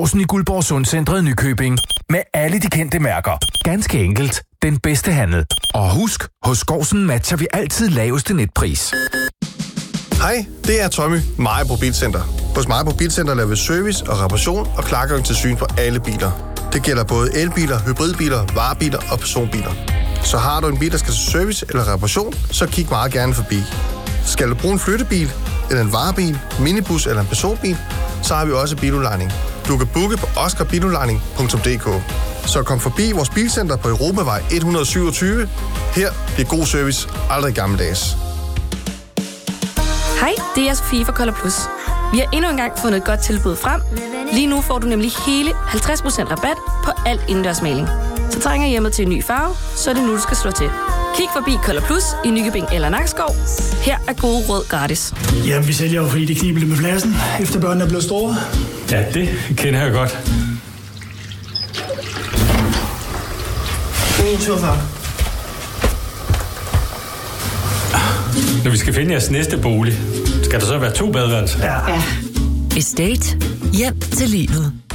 Skovsen i Guldborg Sundcentret Nykøbing. Med alle de kendte mærker. Ganske enkelt. Den bedste handel. Og husk, hos Skovsen matcher vi altid laveste netpris. Hej, det er Tommy, Majbo Bilcenter. Hos Majbo Bilcenter laver vi service og reparation og klargøring til syn på alle biler. Det gælder både elbiler, hybridbiler, varebiler og personbiler. Så har du en bil, der skal til service eller reparation, så kig meget gerne forbi. Skal du bruge en flyttebil, eller en varebil, minibus eller en personbil, så har vi også biludlejning. Du kan booke på oscarbiludlejning.dk. Så kom forbi vores bilcenter på Europavej 127. Her bliver god service aldrig gammeldags. Hej, det er Sofie fra Color Plus. Vi har endnu engang fundet et godt tilbud frem. Lige nu får du nemlig hele 50% rabat på alt indendørsmaling. Så trænger hjemmet til en ny farve, så er det nu, du skal slå til. Kig forbi Color Plus i Nykøbing eller Nakskov. Her er gode råd gratis. Jamen, vi sælger jo, fordi det kniber lidt med pladsen, efter børnene er blevet store. Ja, det kender jeg godt. 49. Når vi skal finde jeres næste bolig, skal der så være 2 badeværelser? Ja. Estate. Hjem til livet.